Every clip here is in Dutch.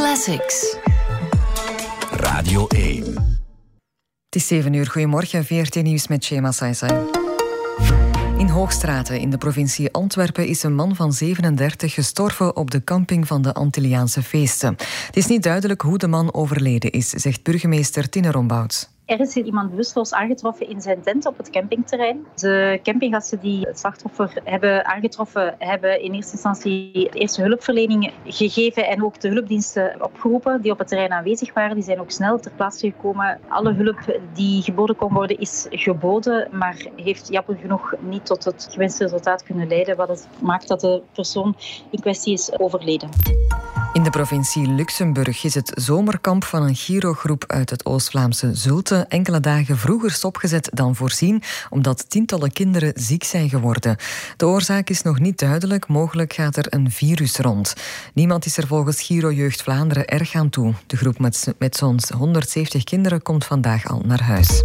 Classics. Radio 1. Het is 7 uur. Goedemorgen, VRT Nieuws met Shema Saisai. In Hoogstraten in de provincie Antwerpen is een man van 37 gestorven op de camping van de Antilliaanse feesten. Het is niet duidelijk hoe de man overleden is, zegt burgemeester Tine Rombouts. Er is hier iemand bewusteloos aangetroffen in zijn tent op het campingterrein. De campinggasten die het slachtoffer hebben aangetroffen, hebben in eerste instantie de eerste hulpverlening gegeven en ook de hulpdiensten opgeroepen die op het terrein aanwezig waren. Die zijn ook snel ter plaatse gekomen. Alle hulp die geboden kon worden is geboden, maar heeft jammer genoeg niet tot het gewenste resultaat kunnen leiden, wat het maakt dat de persoon in kwestie is overleden. In de provincie Luxemburg is het zomerkamp van een Giro-groep uit het Oost-Vlaamse Zulte enkele dagen vroeger stopgezet dan voorzien, omdat tientallen kinderen ziek zijn geworden. De oorzaak is nog niet duidelijk, mogelijk gaat er een virus rond. Niemand is er volgens Giro Jeugd Vlaanderen erg aan toe. De groep met zo'n 170 kinderen komt vandaag al naar huis.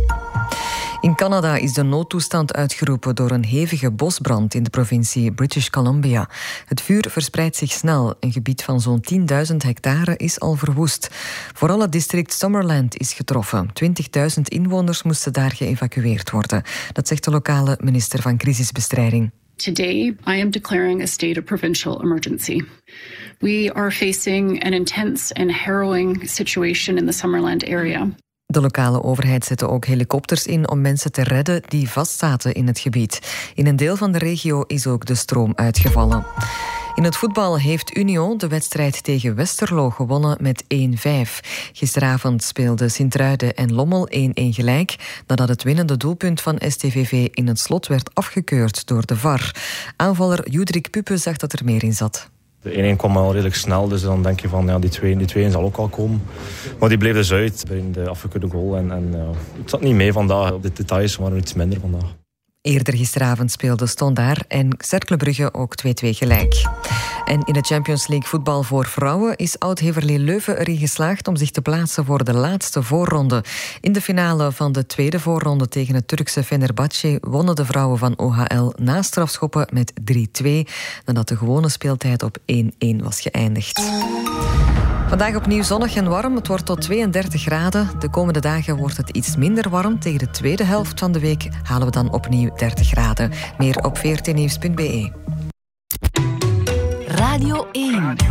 In Canada is de noodtoestand uitgeroepen door een hevige bosbrand in de provincie British Columbia. Het vuur verspreidt zich snel. Een gebied van zo'n 10.000 hectare is al verwoest. Vooral het district Summerland is getroffen. 20.000 inwoners moesten daar geëvacueerd worden. Dat zegt de lokale minister van Crisisbestrijding. Today, I am declaring a state of provincial emergency. We are facing an intense and harrowing situation in the Summerland area. De lokale overheid zette ook helikopters in om mensen te redden die vastzaten in het gebied. In een deel van de regio is ook de stroom uitgevallen. In het voetbal heeft Union de wedstrijd tegen Westerlo gewonnen met 1-5. Gisteravond speelden Sint-Truiden en Lommel 1-1 gelijk, nadat het winnende doelpunt van STVV in het slot werd afgekeurd door de VAR. Aanvaller Judrik Puppe zag dat er meer in zat. De 1-1 kwam al redelijk snel, dus dan denk je van ja, die 2-1 zal ook al komen. Maar die bleef dus uit bij de afgekeurde goal. En het zat niet mee vandaag. De details waren iets minder vandaag. Eerder gisteravond speelden Standaard en Cercle Brugge ook 2-2 gelijk. En in de Champions League voetbal voor vrouwen is Oud-Heverlee Leuven erin geslaagd om zich te plaatsen voor de laatste voorronde. In de finale van de tweede voorronde tegen het Turkse Fenerbahçe wonnen de vrouwen van OHL na strafschoppen met 3-2, nadat de gewone speeltijd op 1-1 was geëindigd. Vandaag opnieuw zonnig en warm. Het wordt tot 32 graden. De komende dagen wordt het iets minder warm. Tegen de tweede helft van de week halen we dan opnieuw 30 graden. Meer op vrtnieuws.be. Radio 1.